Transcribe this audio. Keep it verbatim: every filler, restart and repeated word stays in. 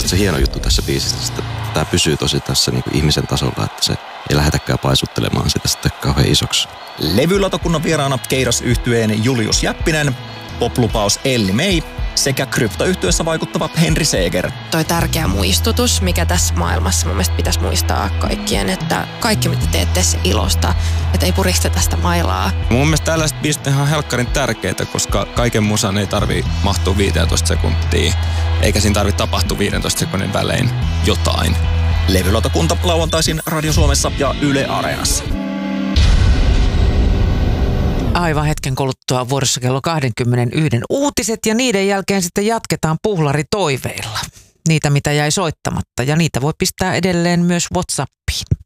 se hieno juttu tässä biisissä, että tämä pysyy tosi tässä niin kuin ihmisen tasolla, että se ei lähdetäkään paisuttelemaan sitä sitten kauhean isoksi. Levylautakunnan vieraana Keiras-yhtyeen Julius Jäppinen, poplupaus Elli May sekä kryptoyhtyessä vaikuttava Henri Seeger. Toi tärkeä muistutus, mikä tässä maailmassa mun mielestä pitäisi muistaa kaikkien, että kaikki mitä teette se ilosta, että ei puristeta sitä mailaa. Mun mielestä tällaiset biisit on ihan helkkarin tärkeitä, koska kaiken musan ei tarvii mahtua viisitoista sekuntia, eikä siinä tarvitse tapahtua viidentoista sekunnin välein jotain. Levylautakunta lauantaisin Radio Suomessa ja Yle Areenassa. Aivan hetken kuluttua vuorossa kello kaksikymmentäyksi uutiset ja niiden jälkeen sitten jatketaan puhlaritoiveilla. Niitä, mitä jäi soittamatta ja niitä voi pistää edelleen myös WhatsAppiin.